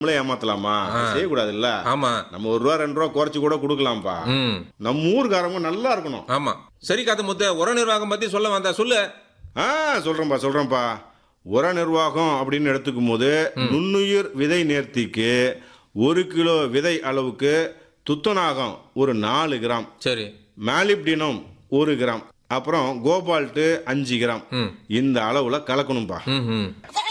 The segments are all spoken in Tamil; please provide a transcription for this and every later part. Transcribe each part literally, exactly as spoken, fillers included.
நம்மளே ஏமாத்தலாமா? ஆ. செய்யக்கூடாதுல்ல. ஆமா. நம்ம ஒரு ரூபா ரெண்டு ரூபா குறைச்சு கூட கொடுக்கலாம்ப்பா. ம். நம்ம ஊர்காரங்க நல்லா இருக்கணும். ஆமா. சரி காத்து முத்து, உர நிர்வாகம் பத்தி சொல்ல வந்தா சொல்லு. ஆ சொல்றேன்ப்பா சொல்றேன்ப்பா. உர நிர்வாகம் அப்படின்னு எடுத்துக்கும் போது நுண்ணுயிர் விதை நேர்த்திக்கு ஒரு கிலோ விதை அளவுக்கு துத்தநாகம் ஒரு நாலு கிராம், சரி. மாலிப்டினம் ஒரு கிராம், அப்புறம் கோபால்ட்டு அஞ்சு கிராம் ம். இந்த அளவுல கலக்கணும்பா. ம், ம்.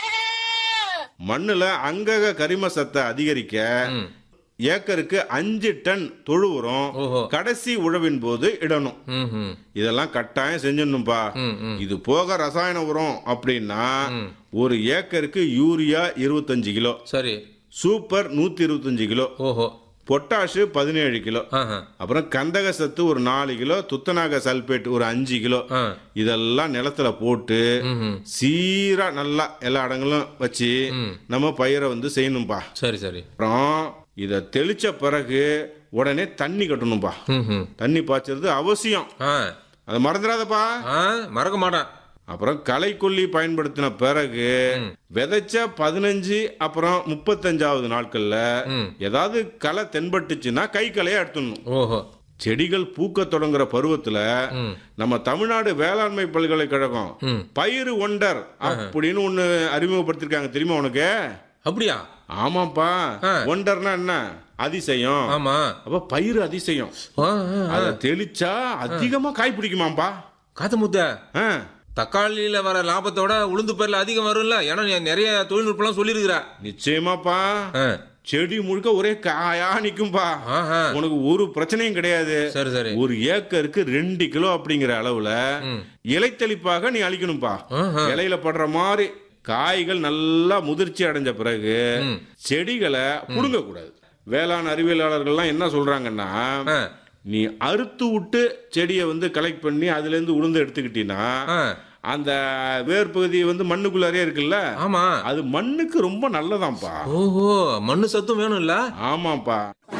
மண்ணுல அங்கக கரிம சத்தை அதிகரிக்க ம். ஏக்கருக்கு அஞ்சு டன் தொழு உரம் ஓஹோ. கடைசி உழவின் போது இடணும். ம், ம். இதெல்லாம் கட்டாயம் செஞ்சிடணும்பா. ம், ம். இது போக ரசாயன உரம் அப்படின்னா ம். ஒரு ஏக்கருக்கு யூரியா இருபத்தஞ்சு கிலோ, சரி. சூப்பர் நூத்தி இருபத்தஞ்சு கிலோ, ஓஹோ. பொட்டாஷு பதினேழு கிலோ, ஆஹா. அப்புறம் கந்தக சத்து ஒரு நாலு கிலோ, துத்தநாக சல்பேட் ஒரு அஞ்சு கிலோ, ஆ. இதெல்லாம் நிலத்துல போட்டு ம், ம். சீரா நல்லா எல்லா இடங்களும் வச்சு ம். நம்ம பயிரை வந்து செய்யணும்பா. சரி, சரி. அப்புறம் இதை தெளிச்ச பிறகு உடனே தண்ணி கட்டணும்பா. ம், ம். தண்ணி பாய்ச்சறது அவசியம், ஆ. அதை மறந்துடாதப்பா. ஆ, மறக்க மாட்டேன். அப்புறம் களைக்கொல்லி பயன்படுத்தின பிறகு விதைச்ச பதினஞ்சு அப்புறம் முப்பத்தஞ்சாவது நாட்கள்ல ம். ஏதாவது களை தென்பட்டுச்சுன்னா கை களைய எடுத்துடணும். ஓஹோ. செடிகள் பூக்க தொடங்குற பருவத்துல ம். நம்ம தமிழ்நாடு வேளாண்மை பல்கலைக்கழகம் ம். பயிர் ஒண்டர் அப்படின்னு ஒண்ணு அறிமுகப்படுத்திருக்காங்க, தெரியுமா உனக்கு? அப்படியா? ஆமாப்பா. ஆ. ஒண்டர்னா என்ன? அதிசயம். ஆமா. அப்ப பயிர் அதிசயம். ஆ, ஆ, ஆ. அதை தெளிச்சா அதிகமா காய் பிடிக்குமாப்பா. காத்து முத்த, ஆ. தக்காளியில வர லாபத்தோட உளுந்து பயிர்ல அதிகம் வரும்ல? ஏன்னா நீ நிறைய தொழில்நுட்பம் சொல்லிருக்கிற. நிச்சயமாப்பா. செடி முழுக்க ஒரே காயா நிக்கும்பா. உனக்கு ஒரு பிரச்சனையும் கிடையாது. சரி, சரி. ஒரு ஏக்கருக்கு ரெண்டு கிலோ அப்படிங்கிற அளவுல இலைத்தெளிப்பாக நீ அழிக்கணும்பா. இலையில படுற மாதிரி காய்கள் நல்லா முதிர்ச்சி அடைஞ்ச பிறகு செடிகளை புடுங்க கூடாது. வேளாண் அறிவியலாளர்கள்லாம் என்ன சொல்றாங்கன்னா, நீ அறுத்து விட்டு செடியை வந்து கலெக்ட் பண்ணி அதுல இருந்து உளுந்து எடுத்துக்கிட்டீங்கன்னா அந்த வேர் பகுதி வந்து மண்ணுக்குள்ளாரே இருக்குல்ல, ஆமா, அது மண்ணுக்கு ரொம்ப நல்லதாம்ப்பா. ஓஹோ, மண்ணு சத்தும் வேணும் இல்ல? ஆமாப்பா.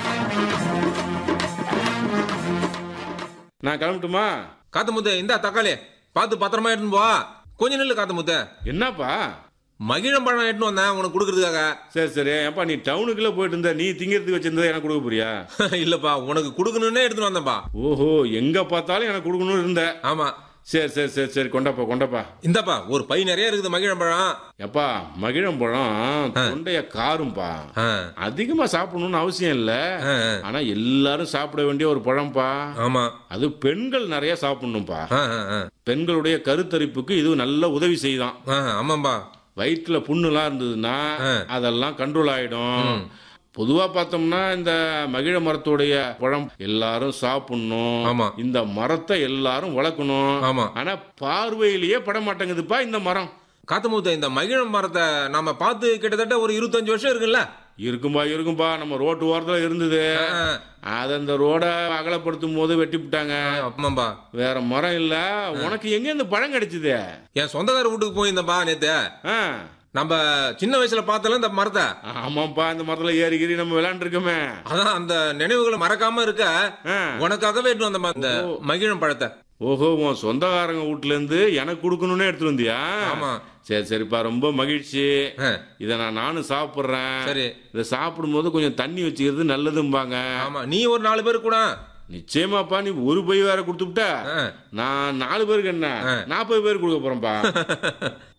நான் கிளம்பட்டுமா? காத்து முத்த, இந்த தக்காளி பார்த்து பத்திரமா எடுத்துன்னு போ. கொஞ்ச நெல்லு காத்து முத்த. என்னப்பா? மகிழம்பழம் எடுத்துன்னு வந்தேன் உனக்கு கொடுக்கறதுக்காக. சரி சரி. அப்பா நீ டவுனுக்குள்ள போயிட்டு இருந்த, நீ திங்கிறதுக்கு வச்சிருந்தா எனக்கு கொடுக்க போறியா? இல்லப்பா, உனக்கு கொடுக்கணும்னே எடுத்துன்னு வந்தேன்பா. ஓஹோ, எங்க பார்த்தாலும் எனக்கு கொடுக்கணும்னு இருந்த. ஆமா. சரி சரி சரி சரி, கொண்டாப்பா கொண்டாப்பா. இந்தப்பா ஒரு பை நிறைய இருக்குது மகிழம்பழம். எப்பா மகிழம்பழம் தொண்டைய காரும்பா. அதிகமா சாப்பிடணும்னு அவசியம் இல்ல, ஆனா எல்லாரும் சாப்பிட வேண்டிய ஒரு பழம்பா. ஆமா. அது பெண்கள் நிறைய சாப்பிடணும்பா. பெண்களுடைய கருத்தரிப்புக்கு இது நல்ல உதவி செய்தான். ஆமாம்பா. வயிற்றுல புண்ணுலாம் இருந்ததுன்னா அதெல்லாம் கண்ட்ரோல் ஆயிடும். பொதுவா பார்த்தோம்னா இந்த மகிழ மரத்துடைய பழம் எல்லாரும் சாப்பிடணும், இந்த மரத்தை எல்லாரும் வளர்க்கணும். ஆனா பார்வையிலேயே பட மாட்டேங்குதுப்பா இந்த மரம். காத்தமுத்த, இந்த மகிழ மரத்தை நாம பார்த்து கிட்டத்தட்ட ஒரு இருபத்தஞ்சு வருஷம் இருக்குல்ல? இருக்கும்பா இருக்கும்பா. நம்ம ரோட்டு ஓரத்துல இருந்தது, அத அந்த ரோட அகலப்படுத்தும் போது வெட்டி விட்டாங்க. ஆமாம்பா. வேற மரம் இல்ல. உனக்கு எங்க இந்த பழம் கிடைச்சது? என் சொந்தக்கார வீட்டுக்கு போயிருந்தப்பா நேத்து. நம்ம சின்ன வயசுல பார்த்தல இந்த மரத்தை. ஆமாப்பா, இந்த மரத்துல ஏறி ஏறி நம்ம விளையாண்டு இருக்கோமே, அதான் அந்த நினைவுகளை மறக்காம இருக்க உனக்காகவே எடுத்து வந்த இந்த மகிழம் பழத்தை. ஓஹோ, உன் சொந்தக்காரங்க வீட்டுல இருந்து எனக்கு கொடுக்கணும்னு எடுத்துட்டு வந்தியா? ஆமா. சரி சரிப்பா, ரொம்ப மகிழ்ச்சி. இத நான் நானும் சாப்பிடுறேன். சரி. இத சாப்பிடும் போது கொஞ்சம் தண்ணி வச்சுக்கிறது நல்லதும்பாங்க. ஆமா, நீ ஒரு நாலு பேருக்கு கூட. நிச்சயமாப்பா. நீ ஒரு பை வேற கொடுத்துட்டா நான் நாலு பேருக்கு என்ன நாற்பது பேருக்கு கொடுக்க போறேன்பா.